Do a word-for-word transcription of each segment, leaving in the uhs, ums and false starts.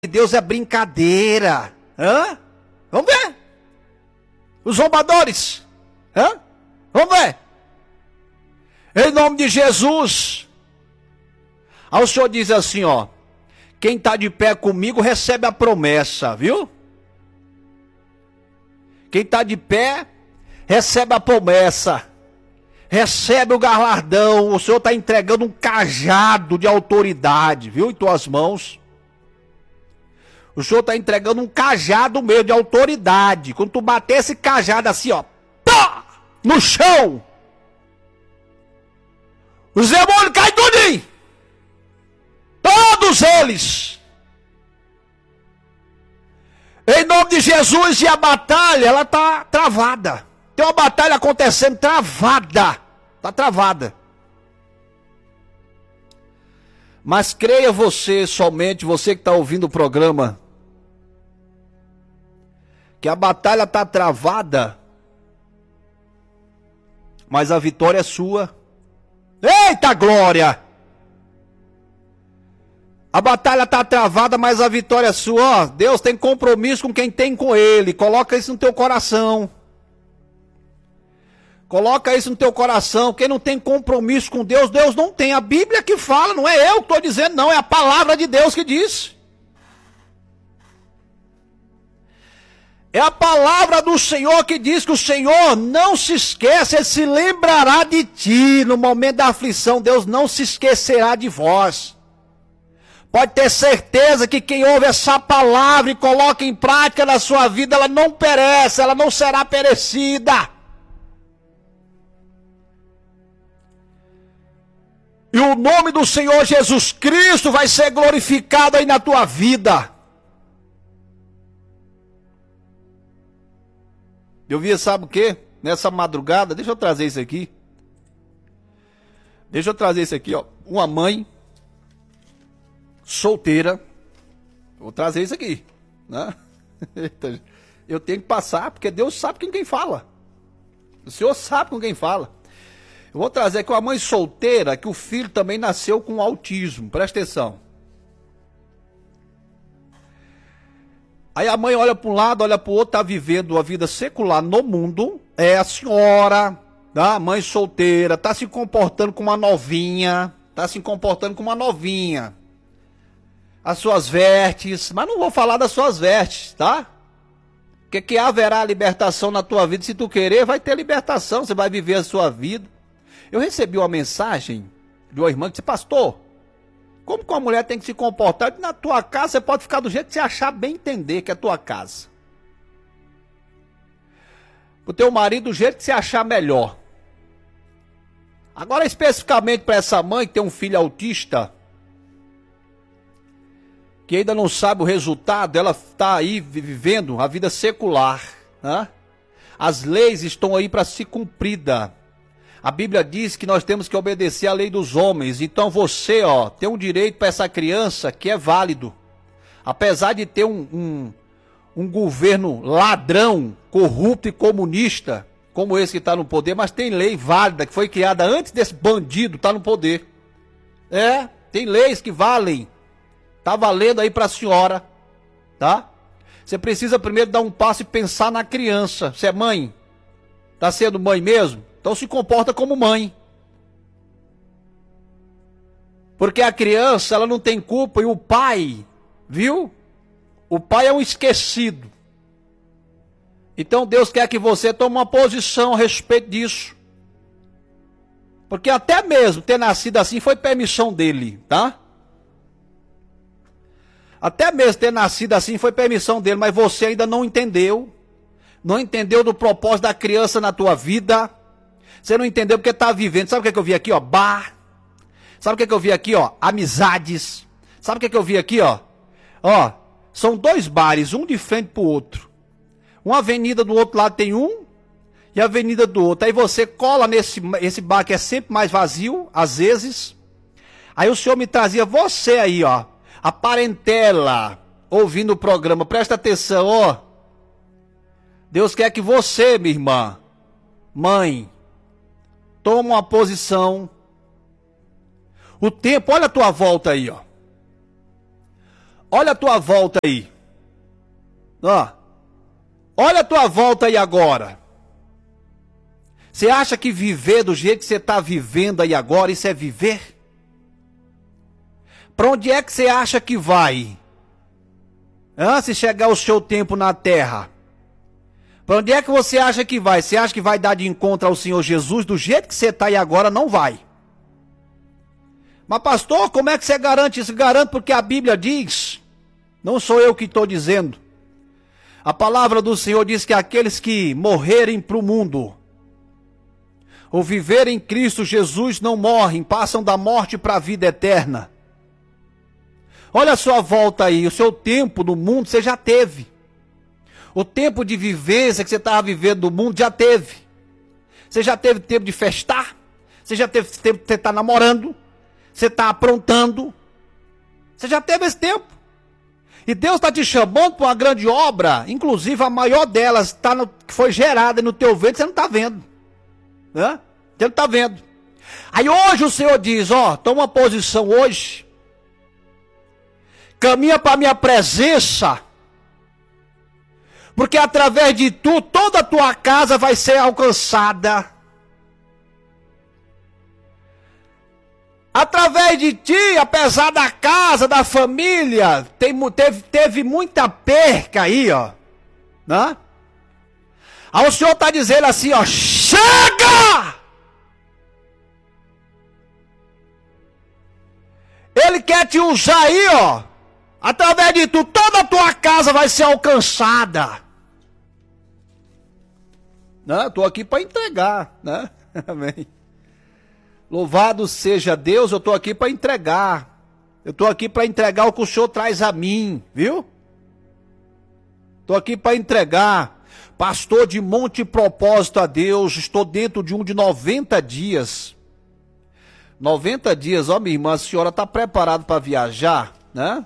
Deus é brincadeira. Hã? Vamos ver. Os zombadores. Hã? Vamos ver. Em nome de Jesus. Aí o Senhor diz assim, ó. Quem está de pé comigo recebe a promessa, viu? Quem está de pé recebe a promessa. Recebe o galardão. O Senhor está entregando um cajado de autoridade, viu? Em tuas mãos. O Senhor está entregando um cajado mesmo de autoridade. Quando tu bater esse cajado assim, ó, pá, no chão, os demônios caem tudinho. Todos eles. Em nome de Jesus. E a batalha, ela está travada. Tem uma batalha acontecendo travada. Está travada. Mas creia você somente, você que está ouvindo o programa, que a batalha está travada, mas a vitória é sua. Eita glória! A batalha está travada, mas a vitória é sua. Ó, Deus tem compromisso com quem tem com Ele. Coloca isso no teu coração. Coloca isso no teu coração. Quem não tem compromisso com Deus, Deus não tem. A Bíblia que fala, não é eu que estou dizendo, não. É a palavra de Deus que diz. É a palavra do Senhor que diz que o Senhor não se esquece, Ele se lembrará de ti. No momento da aflição, Deus não se esquecerá de vós. Pode ter certeza que quem ouve essa palavra e coloca em prática na sua vida, ela não perece, ela não será perecida. E o nome do Senhor Jesus Cristo vai ser glorificado aí na tua vida. Eu vi, sabe o quê? Nessa madrugada, deixa eu trazer isso aqui. Deixa eu trazer isso aqui, ó. Uma mãe solteira. Vou trazer isso aqui, né? Eu tenho que passar, porque Deus sabe com quem fala. O Senhor sabe com quem fala. Eu vou trazer aqui uma mãe solteira, que o filho também nasceu com autismo. Presta atenção. Aí a mãe olha para um lado, olha para o outro, está vivendo a vida secular no mundo. É a senhora, tá? Mãe solteira, está se comportando como uma novinha. Está se comportando como uma novinha. As suas vestes, mas não vou falar das suas vestes, tá? Porque que haverá libertação na tua vida, se tu querer, vai ter libertação, você vai viver a sua vida. Eu recebi uma mensagem de uma irmã que disse, pastor, como que uma mulher tem que se comportar? Na tua casa você pode ficar do jeito que você achar bem entender que é a tua casa. O teu marido do jeito que você achar melhor. Agora especificamente para essa mãe que tem um filho autista, que ainda não sabe o resultado, ela está aí vivendo a vida secular, né? As leis estão aí para ser cumpridas. A Bíblia diz que nós temos que obedecer à lei dos homens. Então você, ó, tem um direito para essa criança que é válido. Apesar de ter um, um, um governo ladrão, corrupto e comunista, como esse que está no poder, mas tem lei válida, que foi criada antes desse bandido estar no poder. É, tem leis que valem. Tá valendo aí para a senhora, tá? Você precisa primeiro dar um passo e pensar na criança. Você é mãe? Tá sendo mãe mesmo? Então se comporta como mãe. Porque a criança, ela não tem culpa e o pai, viu? O pai é um esquecido. Então Deus quer que você tome uma posição a respeito disso. Porque até mesmo ter nascido assim foi permissão dele, tá? Até mesmo ter nascido assim foi permissão dele, mas você ainda não entendeu. Não entendeu do propósito da criança na tua vida. Você não entendeu porque está vivendo. Sabe o que, é que eu vi aqui, ó? Bar. Sabe o que, é que eu vi aqui, ó? Amizades. Sabe o que, é que eu vi aqui, ó? Ó, são dois bares, um de frente pro outro. Uma avenida do outro lado tem um e a avenida do outro. Aí você cola nesse esse bar que é sempre mais vazio, às vezes. Aí o Senhor me trazia você aí, ó. A parentela, ouvindo o programa. Presta atenção, ó. Deus quer que você, minha irmã, mãe, tome uma posição. O tempo, olha a tua volta aí, ó. Olha a tua volta aí. Ó. Olha a tua volta aí agora. Você acha que viver do jeito que você está vivendo aí agora, isso é viver? Para onde é que você acha que vai? Ah, se chegar o seu tempo na terra. Para onde é que você acha que vai? Você acha que vai dar de encontro ao Senhor Jesus do jeito que você está aí agora? Não vai. Mas pastor, como é que você garante isso? Garanto porque a Bíblia diz, não sou eu que estou dizendo. A palavra do Senhor diz que aqueles que morrerem para o mundo, ou viverem em Cristo Jesus, não morrem, passam da morte para a vida eterna. Olha a sua volta aí, o seu tempo no mundo você já teve. O tempo de vivência que você estava vivendo no mundo já teve. Você já teve tempo de festar, você já teve tempo de você estar namorando, você está aprontando. Você já teve esse tempo. E Deus está te chamando para uma grande obra, inclusive a maior delas tá no, que foi gerada no teu ventre, você não está vendo. Né? Você não está vendo. Aí hoje o Senhor diz, ó, toma uma posição hoje, caminha para a minha presença, porque através de tu, toda a tua casa vai ser alcançada. Através de ti, apesar da casa, da família, tem, teve, teve muita perca aí, ó. Né? Aí o Senhor está dizendo assim, ó, chega! Ele quer te usar aí, ó. Através de tu, toda a tua casa vai ser alcançada. Né? Estou aqui para entregar, né? Amém. Louvado seja Deus, eu estou aqui para entregar. Eu estou aqui para entregar o que o Senhor traz a mim, viu? Estou aqui para entregar. Pastor de monte propósito a Deus, estou dentro de um de noventa dias. noventa dias, ó minha irmã, a senhora está preparada para viajar, né?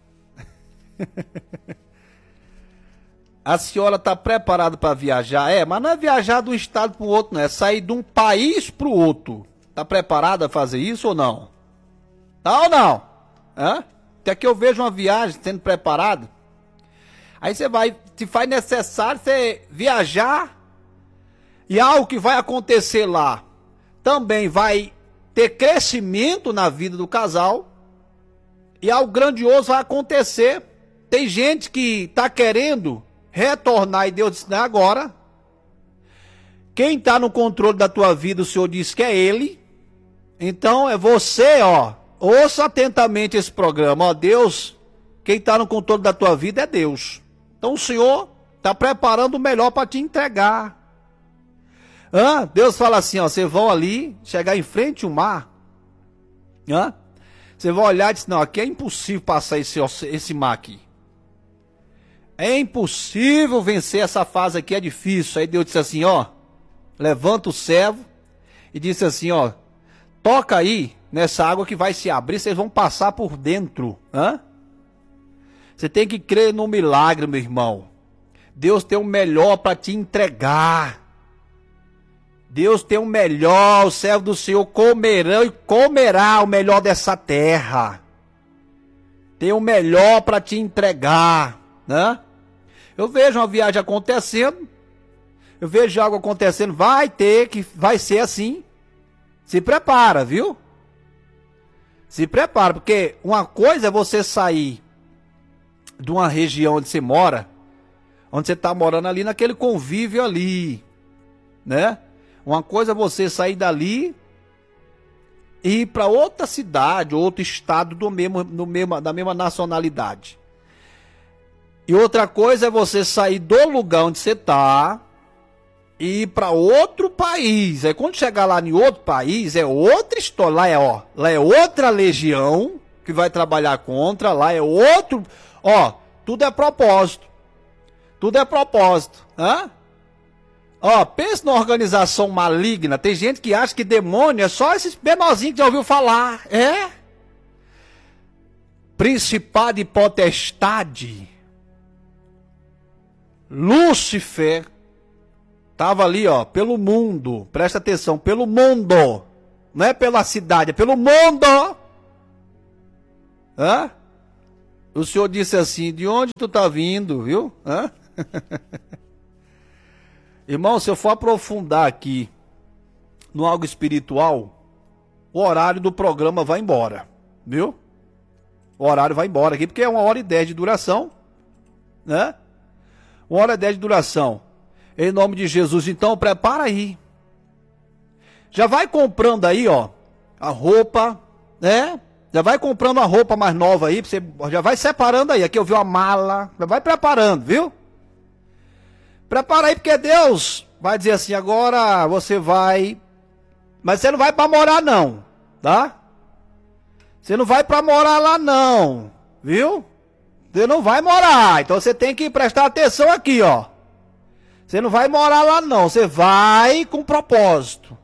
A senhora está preparada para viajar? É, mas não é viajar de um estado para o outro, não. É sair de um país para o outro. Está preparada a fazer isso ou não? Tá ou não? Hã? Até que eu vejo uma viagem sendo preparada. Aí você vai, se faz necessário você viajar. E algo que vai acontecer lá também vai ter crescimento na vida do casal. E algo grandioso vai acontecer. Tem gente que está querendo retornar e Deus disse, não é agora. Quem está no controle da tua vida, o Senhor diz que é Ele. Então é você, ó. Ouça atentamente esse programa, ó. Deus, quem está no controle da tua vida é Deus. Então o Senhor está preparando o melhor para te entregar. Hã? Deus fala assim, ó. Vocês vão ali, chegar em frente ao mar. Hã? Você vai olhar e diz, não, aqui é impossível passar esse, esse mar aqui. É impossível vencer essa fase aqui, é difícil. Aí Deus disse assim, ó, levanta o servo e disse assim, ó, toca aí nessa água que vai se abrir, vocês vão passar por dentro. Hã? Você tem que crer no milagre, meu irmão. Deus tem o melhor para te entregar. Deus tem o melhor, o servo do Senhor comerão e comerá o melhor dessa terra. Tem o melhor para te entregar, né? Eu vejo uma viagem acontecendo, eu vejo algo acontecendo, vai ter que, vai ser assim. Se prepara, viu? Se prepara, porque uma coisa é você sair de uma região onde você mora, onde você está morando ali, naquele convívio ali, né? Uma coisa é você sair dali e ir para outra cidade, outro estado do mesmo, do mesmo, da mesma nacionalidade. E outra coisa é você sair do lugar onde você está e ir para outro país. Aí quando chegar lá em outro país, é outra história. Lá é, ó, lá é outra legião que vai trabalhar contra, lá é outro... Ó, tudo é propósito. Tudo é propósito. Hã? Ó, pensa numa organização maligna. Tem gente que acha que demônio é só esses menorzinhos que já ouviu falar. É? Principado e potestade. Lúcifer estava ali, ó, pelo mundo. Presta atenção, pelo mundo. Não é pela cidade, é pelo mundo. Hã? O senhor disse assim, de onde tu tá vindo, viu? Hã? Irmão, se eu for aprofundar aqui no algo espiritual, o horário do programa vai embora, viu? O horário vai embora aqui, porque é uma hora e dez de duração, né? Uma hora e dez de duração. Em nome de Jesus, então prepara aí. Já vai comprando aí, ó, a roupa, né? Já vai comprando a roupa mais nova aí, você já vai separando aí. Aqui eu vi uma mala, já vai preparando, viu? Prepara aí, porque Deus vai dizer assim, agora você vai... Mas você não vai para morar não, tá? Você não vai para morar lá não, viu? Você não vai morar, então você tem que prestar atenção aqui, ó. Você não vai morar lá não, você vai com propósito.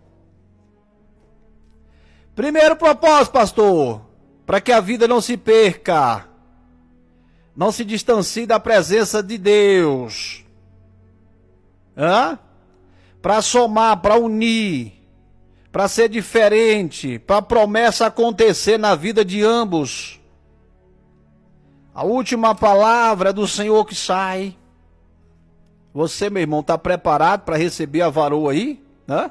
Primeiro propósito, pastor, para que a vida não se perca, não se distancie da presença de Deus. Hã? Para somar, para unir, para ser diferente, para a promessa acontecer na vida de ambos. A última palavra é do Senhor que sai. Você, meu irmão, está preparado para receber a varoa aí? Hã?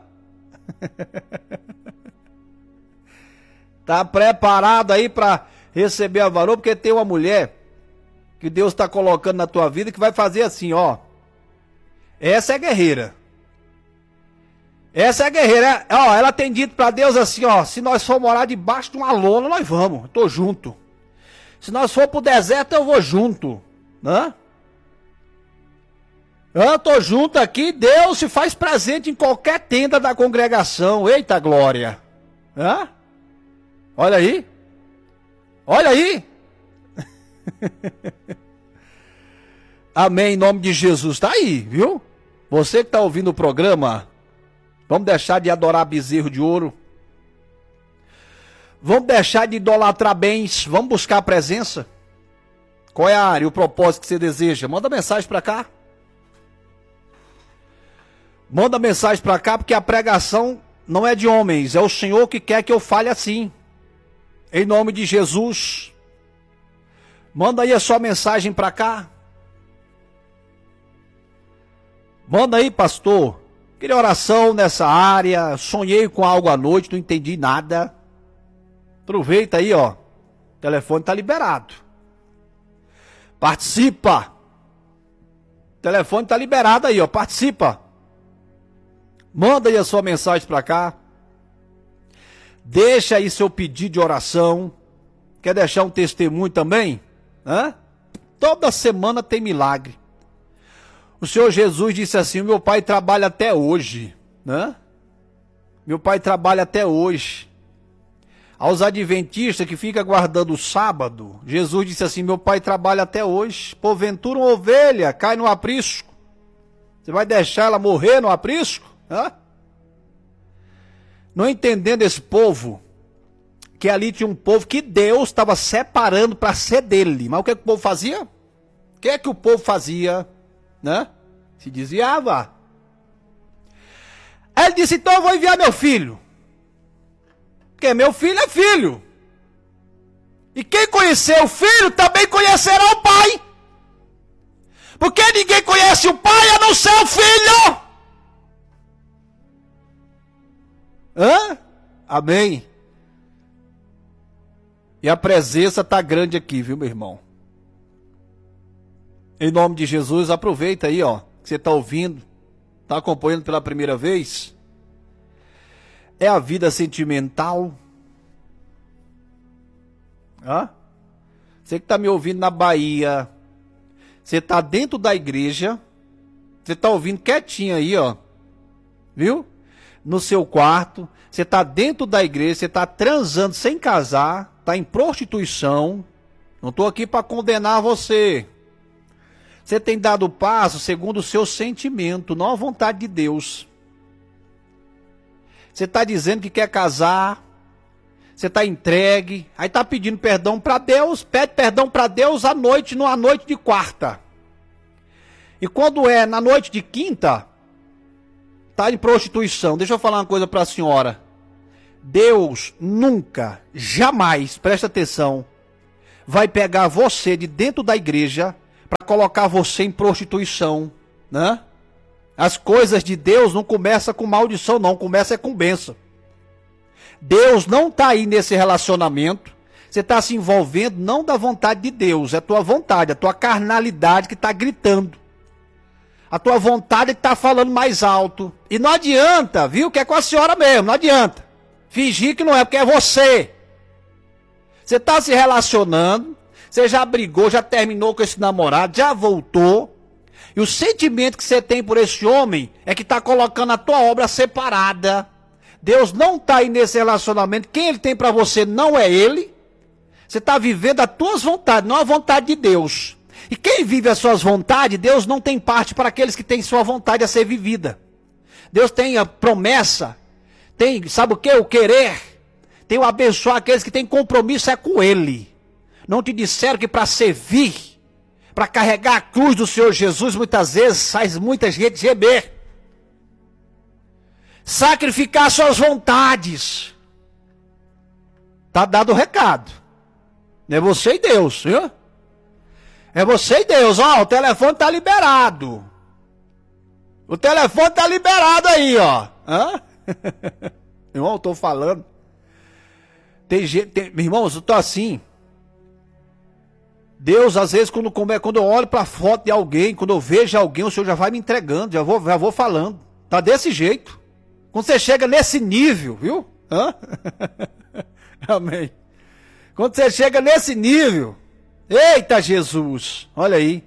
Está preparado aí para receber a varoa? Porque tem uma mulher que Deus está colocando na tua vida que vai fazer assim, ó. Essa é guerreira. Essa é guerreira. Ó, ela tem dito para Deus assim, ó. Se nós for morar debaixo de uma lona, nós vamos. Eu tô junto. Se nós for pro deserto, eu vou junto. Hã? Eu tô junto aqui. Deus se faz presente em qualquer tenda da congregação. Eita glória. Hã? Olha aí. Olha aí. Amém, em nome de Jesus. Tá aí, viu? Você que tá ouvindo o programa, vamos deixar de adorar bezerro de ouro. Vamos deixar de idolatrar bens. Vamos buscar a presença. Qual é a área, o propósito que você deseja? Manda mensagem para cá. Manda mensagem para cá, porque a pregação não é de homens. É o Senhor que quer que eu fale assim. Em nome de Jesus. Manda aí a sua mensagem para cá. Manda aí, pastor. Queria oração nessa área. Sonhei com algo à noite, não entendi nada. Aproveita aí, ó. O telefone tá liberado. Participa. O telefone tá liberado aí, ó. Participa. Manda aí a sua mensagem para cá. Deixa aí seu pedido de oração. Quer deixar um testemunho também? Hã? Toda semana tem milagre. O Senhor Jesus disse assim, meu pai trabalha até hoje, né? Meu pai trabalha até hoje. Aos adventistas que ficam guardando o sábado, Jesus disse assim, meu pai trabalha até hoje. Porventura uma ovelha cai no aprisco. Você vai deixar ela morrer no aprisco? Hã? Não entendendo esse povo, que ali tinha um povo que Deus estava separando para ser dele. Mas o que, que o povo fazia? O que, que o povo fazia? Né? Se desviava. Aí ele disse, então eu vou enviar meu filho. Porque meu filho é filho. E quem conhecer o filho também conhecerá o pai. Porque ninguém conhece o pai a não ser o filho. Hã? Amém. E a presença está grande aqui, viu, meu irmão? Em nome de Jesus, aproveita aí, ó, que você está ouvindo, está acompanhando pela primeira vez. É a vida sentimental. Hã? Você que está me ouvindo na Bahia, você está dentro da igreja, você está ouvindo quietinho aí, ó, viu? No seu quarto, você está dentro da igreja, você está transando sem casar, está em prostituição. Não estou aqui para condenar você. Você tem dado passo segundo o seu sentimento, não a vontade de Deus. Você está dizendo que quer casar, você está entregue, aí está pedindo perdão para Deus, pede perdão para Deus à noite, numa noite de quarta. E quando é na noite de quinta, está em prostituição. Deixa eu falar uma coisa para a senhora. Deus nunca, jamais, presta atenção, vai pegar você de dentro da igreja para colocar você em prostituição, né? As coisas de Deus não começam com maldição, não, começa é com bênção. Deus não está aí nesse relacionamento, você está se envolvendo não da vontade de Deus, é a tua vontade, a tua carnalidade que está gritando. A tua vontade que está falando mais alto. E não adianta, viu, que é com a senhora mesmo, não adianta. Fingir que não é, porque é você. Você está se relacionando, você já brigou, já terminou com esse namorado, já voltou. E o sentimento que você tem por esse homem é que está colocando a tua obra separada. Deus não está aí nesse relacionamento. Quem ele tem para você não é ele. Você está vivendo as tuas vontades, não a vontade de Deus. E quem vive as suas vontades, Deus não tem parte para aqueles que têm sua vontade a ser vivida. Deus tem a promessa, tem, sabe o que? O querer. Tem o abençoar aqueles que têm compromisso é com ele. Não te disseram que para servir, para carregar a cruz do Senhor Jesus, muitas vezes faz muita gente gemer. Sacrificar suas vontades. Tá dado o recado. É você e Deus, viu? É você e Deus. Ó, o telefone tá liberado. O telefone tá liberado aí, ó. Hã? Irmão, eu tô falando. Tem gente, tem, irmãos, eu tô assim. Deus, às vezes, quando, quando eu olho para a foto de alguém, quando eu vejo alguém, o Senhor já vai me entregando, já vou, já vou falando. Tá desse jeito. Quando você chega nesse nível, viu? Hã? Amém. Quando você chega nesse nível, eita Jesus, olha aí.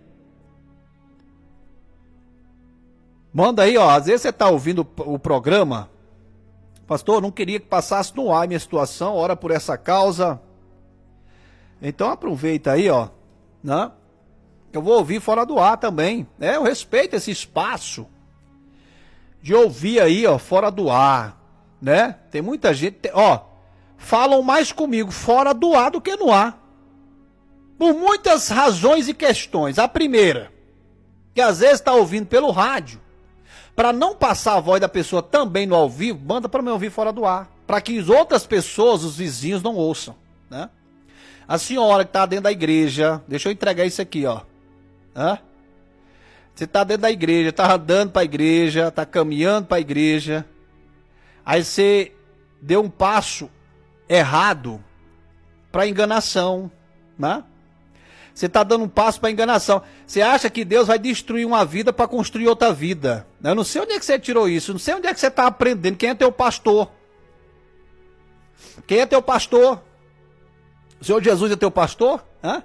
Manda aí, ó, às vezes você tá ouvindo o, o programa, pastor, não queria que passasse no ar a minha situação, ora por essa causa. Então aproveita aí, ó, né? Eu vou ouvir fora do ar também. É, eu respeito esse espaço de ouvir aí, ó, fora do ar, né? Tem muita gente, ó, falam mais comigo fora do ar do que no ar. Por muitas razões e questões. A primeira, que às vezes está ouvindo pelo rádio, para não passar a voz da pessoa também no ao vivo, manda para me ouvir fora do ar, para que as outras pessoas, os vizinhos, não ouçam, né? A senhora que está dentro da igreja, deixa eu entregar isso aqui, ó. Hã? Você está dentro da igreja, está andando para a igreja, está caminhando para a igreja, aí você deu um passo errado para enganação, né? Você está dando um passo para enganação. Você acha que Deus vai destruir uma vida para construir outra vida? Eu não sei onde é que você tirou isso, não sei onde é que você está aprendendo. Quem é teu pastor? Quem é teu pastor? O Senhor Jesus é teu pastor? Hã?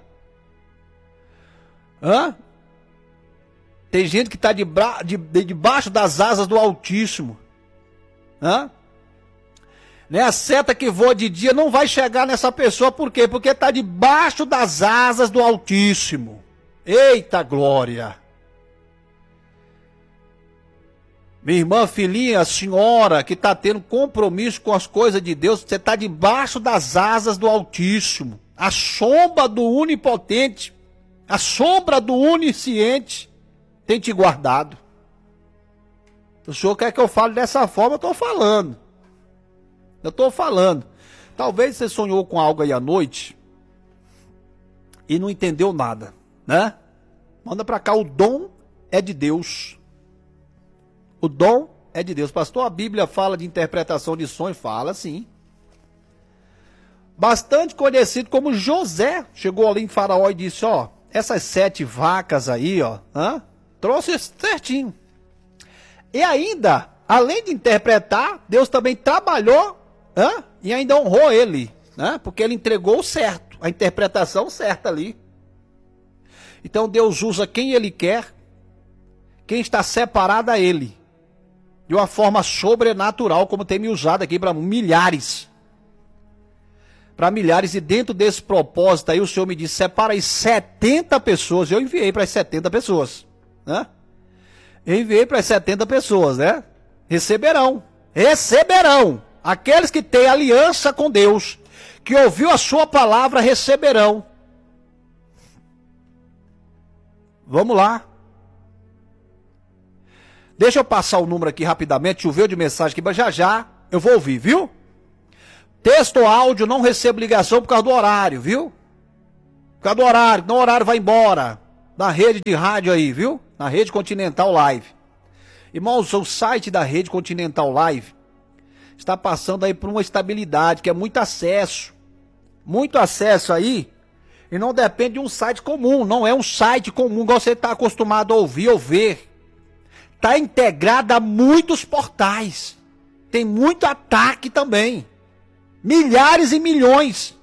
Hã? Tem gente que está de de, de, debaixo das asas do Altíssimo. Hã? Né? A seta que voa de dia não vai chegar nessa pessoa, por quê? Porque está debaixo das asas do Altíssimo. Eita glória! Minha irmã, filhinha, a senhora que está tendo compromisso com as coisas de Deus, você está debaixo das asas do Altíssimo. A sombra do Onipotente, a sombra do Onisciente tem te guardado. O senhor quer que eu fale dessa forma? Eu estou falando. Eu estou falando. Talvez você sonhou com algo aí à noite e não entendeu nada, né? Manda para cá, o dom é de Deus. O dom é de Deus. Pastor, a Bíblia fala de interpretação de sonho? Fala sim. Bastante conhecido como José. Chegou ali em Faraó e disse, ó, essas sete vacas aí, ó, hã? Trouxe certinho. E ainda, além de interpretar, Deus também trabalhou, hã? E ainda honrou ele, né? Porque ele entregou o certo, a interpretação certa ali. Então Deus usa quem ele quer, quem está separado a ele. De uma forma sobrenatural, como tem me usado aqui para milhares. Para milhares, e dentro desse propósito aí, o Senhor me disse, separa aí setenta pessoas, eu enviei para as setenta pessoas, né? Eu enviei para as setenta pessoas, né? Receberão, receberão, aqueles que têm aliança com Deus, que ouviu a sua palavra, receberão. Vamos lá. Deixa eu passar o número aqui rapidamente, choveu de mensagem aqui, mas já já eu vou ouvir, viu? Texto ou áudio, não recebo ligação por causa do horário, viu? causa do horário, no horário vai embora. Na rede de rádio aí, viu? Na Rede Continental Live. Irmãos, o site da Rede Continental Live está passando aí por uma estabilidade, que é muito acesso. Muito acesso aí. E não depende de um site comum. Não é um site comum igual você está acostumado a ouvir ou ver. Está integrada a muitos portais. Tem muito ataque também. Milhares e milhões.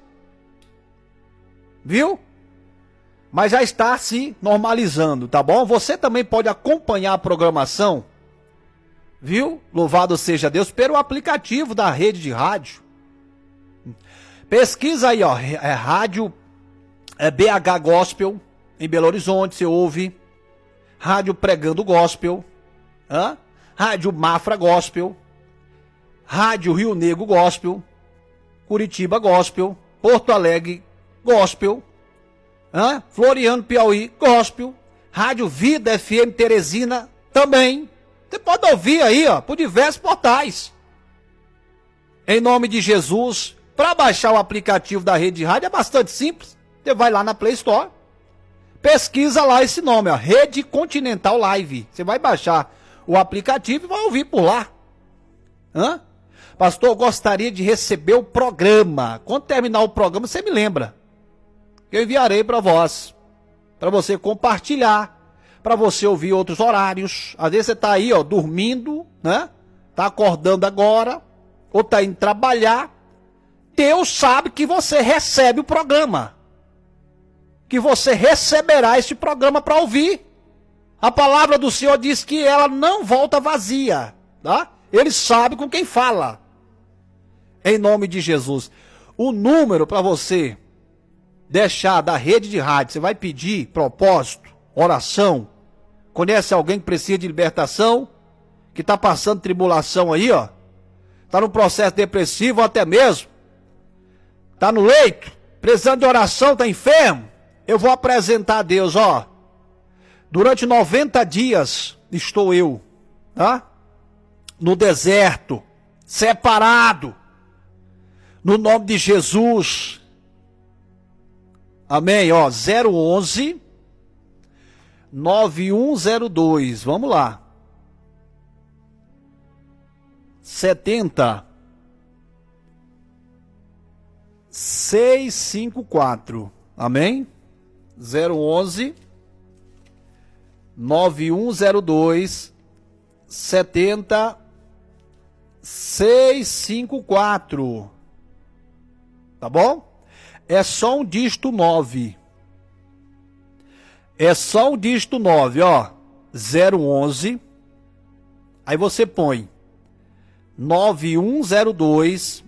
Viu? Mas já está se normalizando, tá bom? Você também pode acompanhar a programação, viu? Louvado seja Deus, pelo aplicativo da rede de rádio. Pesquisa aí, ó, é rádio é B H Gospel, em Belo Horizonte, você ouve. Rádio Pregando Gospel, hã? Rádio Mafra Gospel, Rádio Rio Negro Gospel, Curitiba Gospel, Porto Alegre Gospel, hã? Floriano Piauí Gospel, Rádio Vida F M Teresina também. Você pode ouvir aí, ó, por diversos portais. Em nome de Jesus, para baixar o aplicativo da Rede de Rádio é bastante simples. Você vai lá na Play Store, pesquisa lá esse nome, ó, Rede Continental Live. Você vai baixar o aplicativo e vai ouvir por lá. Hã? Pastor, eu gostaria de receber o programa. Quando terminar o programa, você me lembra. Eu enviarei para vós, para você compartilhar, para você ouvir outros horários. Às vezes você está aí, ó, dormindo, né? Tá acordando agora, ou tá indo trabalhar. Deus sabe que você recebe o programa, que você receberá este programa para ouvir. A palavra do Senhor diz que ela não volta vazia, tá? Ele sabe com quem fala. Em nome de Jesus. O número para você deixar da rede de rádio, você vai pedir propósito, oração. Conhece alguém que precisa de libertação? Que está passando tribulação aí, ó? Está no processo depressivo ou até mesmo? Está no leito? Precisando de oração, está enfermo? Eu vou apresentar a Deus, ó. Durante noventa dias estou eu, tá? No deserto, separado. No nome de Jesus. Amém, ó, zero onze nove um zero dois, vamos lá. setenta seiscentos e cinquenta e quatro. Amém? zero onze nove um zero dois setenta seiscentos e cinquenta e quatro. Tá bom? É só um dígito nove. É só um dígito nove, ó. zero onze. Aí você põe nove um zero dois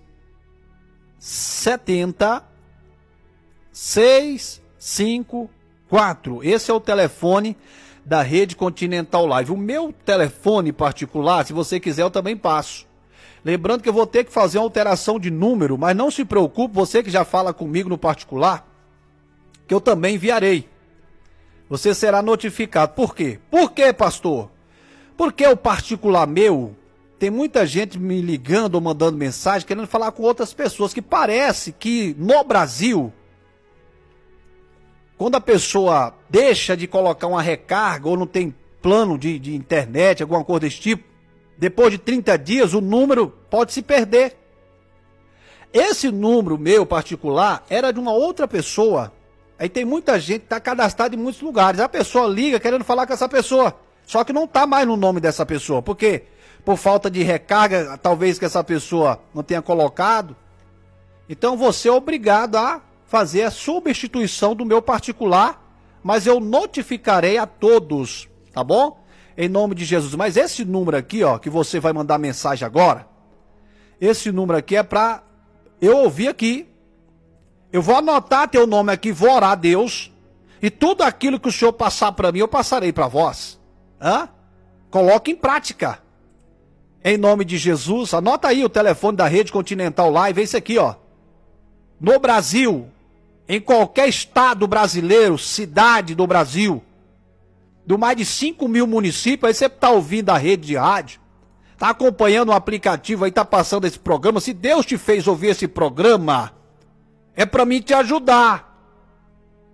setenta seiscentos e cinquenta e quatro. Esse é o telefone da Rede Continental Live. O meu telefone particular, se você quiser, eu também passo. Lembrando que eu vou ter que fazer uma alteração de número, mas não se preocupe, você que já fala comigo no particular, que eu também enviarei. Você será notificado. Por quê? Por quê, pastor? Porque o particular meu, tem muita gente me ligando ou mandando mensagem, querendo falar com outras pessoas, que parece que no Brasil, quando a pessoa deixa de colocar uma recarga ou não tem plano de, de internet, alguma coisa desse tipo, depois de trinta dias o número pode se perder. Esse número meu particular era de uma outra pessoa. Aí tem muita gente que está cadastrada em muitos lugares. A pessoa liga querendo falar com essa pessoa, só que não está mais no nome dessa pessoa. Por quê? Por falta de recarga, talvez que essa pessoa não tenha colocado. Então você é obrigado a fazer a substituição do meu particular, mas eu notificarei a todos, tá bom? Em nome de Jesus. Mas esse número aqui, ó, que você vai mandar mensagem agora, esse número aqui é para eu ouvir aqui. Eu vou anotar teu nome aqui, vou orar a Deus, e tudo aquilo que o Senhor passar para mim, eu passarei para vós. Hã? Coloque em prática. Em nome de Jesus. Anota aí o telefone da Rede Continental Live, esse aqui, ó. No Brasil, em qualquer estado brasileiro, cidade do Brasil, do mais de cinco mil municípios, aí você está ouvindo a rede de rádio, está acompanhando o aplicativo aí, está passando esse programa. Se Deus te fez ouvir esse programa, é para mim te ajudar.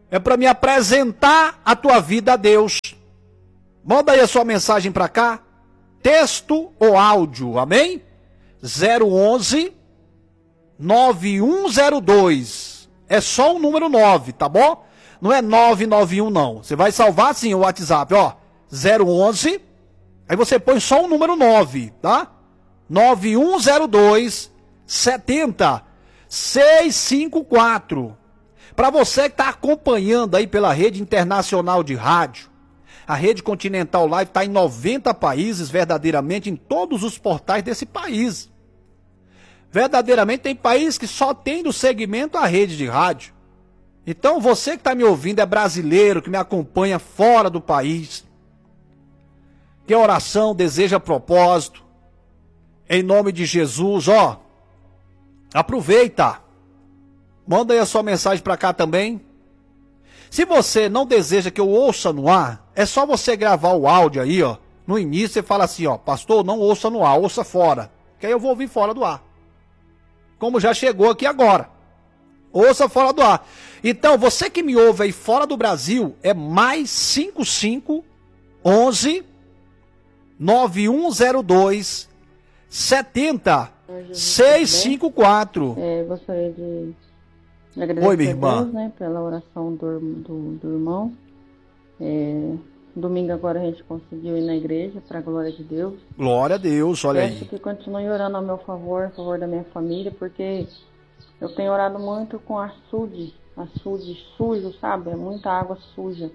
É para me apresentar a tua vida a Deus. Manda aí a sua mensagem para cá. Texto ou áudio, amém? zero onze, nove um zero dois. É só o número nove, tá bom? Não é nove nove um não. Você vai salvar sim o WhatsApp, ó. zero onze. Aí você põe só o número nove, tá? nove um zero dois, sete zero, seis cinco quatro. Para você que está acompanhando aí pela rede internacional de rádio, a Rede Continental Live está em noventa países, verdadeiramente em todos os portais desse país. Verdadeiramente tem país que só tem do segmento a rede de rádio. Então você que está me ouvindo é brasileiro, que me acompanha fora do país, que oração, deseja propósito, em nome de Jesus, ó, aproveita, manda aí a sua mensagem para cá também. Se você não deseja que eu ouça no ar, é só você gravar o áudio aí, ó. No início você fala assim, ó, pastor, não ouça no ar, ouça fora. Que aí eu vou ouvir fora do ar. Como já chegou aqui agora. Ouça fora do ar. Então, você que me ouve aí fora do Brasil, é mais cinco cinco, onze, nove um zero dois, sete zero, seis cinco quatro. É, gostaria de... agradecer. Oi, minha irmã. A Deus, né, pela oração do, do, do irmão. É, domingo agora a gente conseguiu ir na igreja, para a glória de Deus. Glória a Deus, olha Peço aí. que continue orando a meu favor, a favor da minha família, porque eu tenho orado muito com açude, açude sujo, sabe? É muita água suja.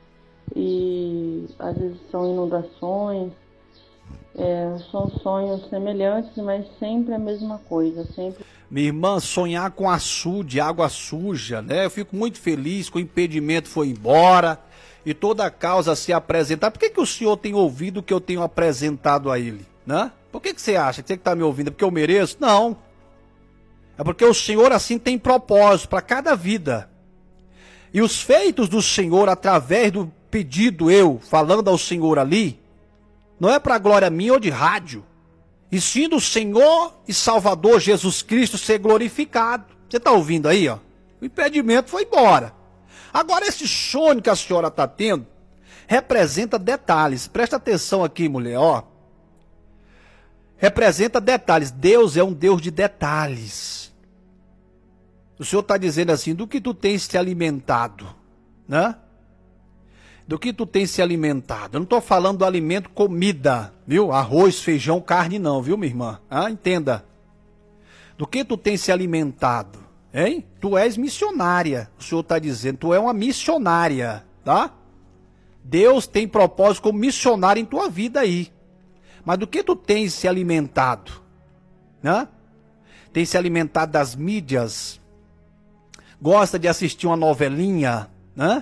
E às vezes são inundações, é, são sonhos semelhantes, mas sempre a mesma coisa, sempre... Minha irmã, sonhar com açude, água suja, né? Eu fico muito feliz que o impedimento foi embora e toda a causa se apresentar. Por que que o senhor tem ouvido o que eu tenho apresentado a ele, né? Por que que você acha? Você que está me ouvindo, é porque eu mereço? Não. É porque o Senhor assim tem propósito para cada vida. E os feitos do Senhor através do pedido eu, falando ao Senhor ali, não é para glória minha ou de rádio. E sim do Senhor e Salvador Jesus Cristo ser glorificado. Você está ouvindo aí, ó? O impedimento foi embora. Agora esse sonho que a senhora está tendo representa detalhes. Presta atenção aqui, mulher, ó. Representa detalhes. Deus é um Deus de detalhes. O Senhor está dizendo assim, do que tu tens se alimentado, né? Do que tu tens se alimentado. Eu não estou falando do alimento comida, viu? Arroz, feijão, carne não, viu, minha irmã? Ah, entenda. Do que tu tens se alimentado, hein? Tu és missionária, o Senhor está dizendo. Tu é uma missionária, tá? Deus tem propósito como missionário em tua vida aí. Mas do que tu tens se alimentado, né? Tem se alimentado das mídias? Gosta de assistir uma novelinha, né?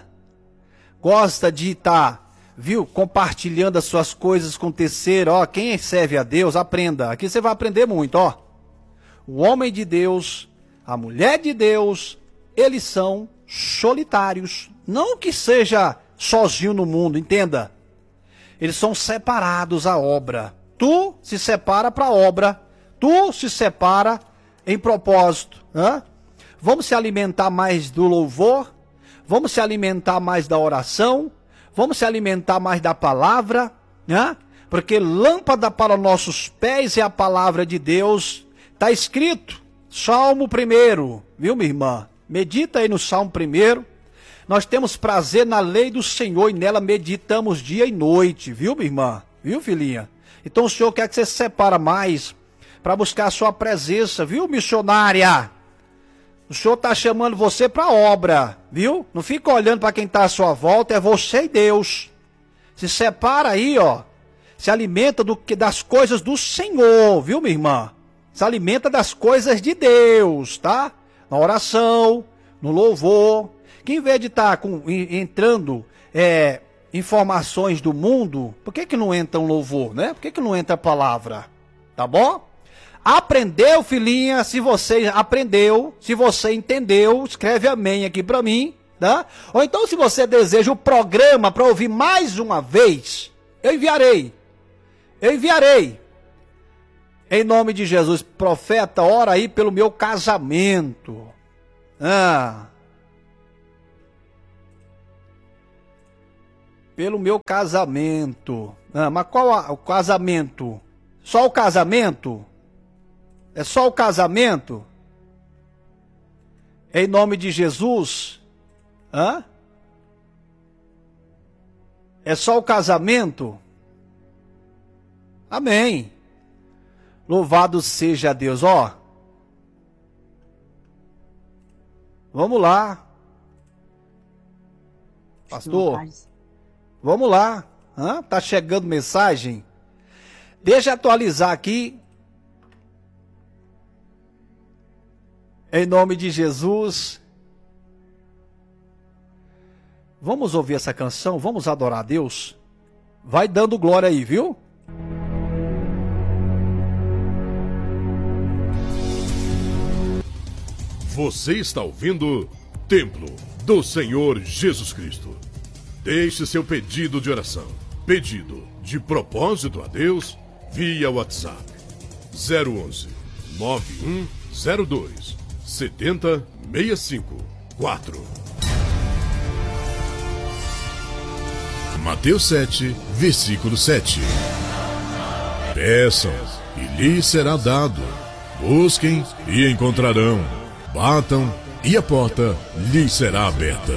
Gosta de estar, tá, viu, compartilhando as suas coisas com terceiro. Ó, quem serve a Deus, aprenda. Aqui você vai aprender muito, ó. O homem de Deus, a mulher de Deus, eles são solitários. Não que seja sozinho no mundo, entenda. Eles são separados à obra. Tu se separa para a obra. Tu se separa em propósito, né? Vamos se alimentar mais do louvor, vamos se alimentar mais da oração, vamos se alimentar mais da palavra, né? Porque lâmpada para nossos pés é a palavra de Deus. Está escrito, Salmo primeiro, viu, minha irmã? Medita aí no Salmo primeiro. Nós temos prazer na lei do Senhor e nela meditamos dia e noite, viu, minha irmã? Viu, filhinha? Então o Senhor quer que você se separa mais para buscar a sua presença, viu, missionária? O Senhor está chamando você para a obra, viu? Não fica olhando para quem está à sua volta, é você e Deus. Se separa aí, ó. Se alimenta do, das coisas do Senhor, viu, minha irmã? Se alimenta das coisas de Deus, tá? Na oração, no louvor. Que em vez de estar tá entrando é, informações do mundo, por que que não entra um louvor, né? Por que que não entra a palavra? Tá bom? Aprendeu, filhinha? Se você aprendeu, se você entendeu, escreve amém aqui para mim, tá? Ou então, se você deseja o programa para ouvir mais uma vez, eu enviarei. Eu enviarei. Em nome de Jesus, profeta, ora aí pelo meu casamento. Ah. Pelo meu casamento. Ah, mas qual a, o casamento? Só o casamento? É só o casamento? Em nome de Jesus? Hã? É só o casamento? Amém. Louvado seja Deus. Ó. Vamos lá. Pastor. Vamos lá. Hã? Tá chegando mensagem? Deixa eu atualizar aqui. Em nome de Jesus. Vamos ouvir essa canção? Vamos adorar a Deus? Vai dando glória aí, viu? Você está ouvindo Templo do Senhor Jesus Cristo. Deixe seu pedido de oração, pedido de propósito a Deus via WhatsApp zero onze, nove um zero dois, sete zero seis cinco quatro. Mateus sete, versículo sete. Peçam e lhes será dado. Busquem e encontrarão. Batam e a porta lhes será aberta.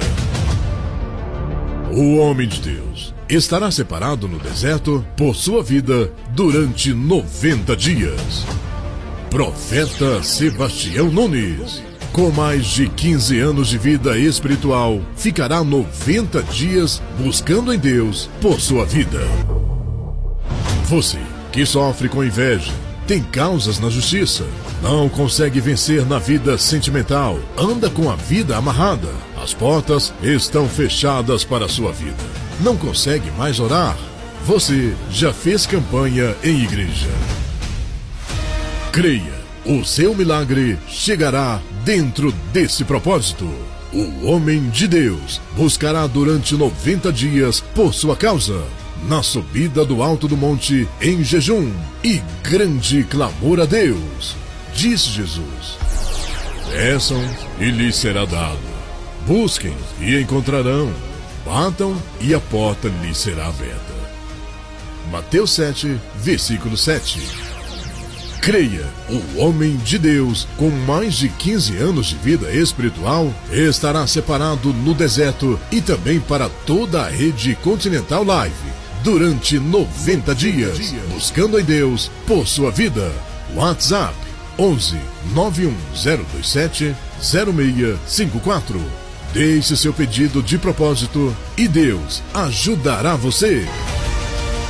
O homem de Deus estará separado no deserto por sua vida durante noventa dias. Profeta Sebastião Nunes, com mais de quinze anos de vida espiritual, ficará noventa dias buscando em Deus por sua vida. Você que sofre com inveja, tem causas na justiça, não consegue vencer na vida sentimental, anda com a vida amarrada, as portas estão fechadas para a sua vida, não consegue mais orar, você já fez campanha em igreja. Creia, o seu milagre chegará dentro desse propósito. O homem de Deus buscará durante noventa dias por sua causa, na subida do alto do monte, em jejum e grande clamor a Deus. Disse Jesus: peçam e lhes será dado. Busquem e encontrarão. Batam e a porta lhes será aberta. Mateus sete, versículo sete. Creia, o homem de Deus, com mais de quinze anos de vida espiritual, estará separado no deserto e também para toda a rede Continental Live, durante noventa dias, buscando em Deus por sua vida. WhatsApp onze, nove um zero dois sete, zero seis cinco quatro. Deixe seu pedido de propósito e Deus ajudará você.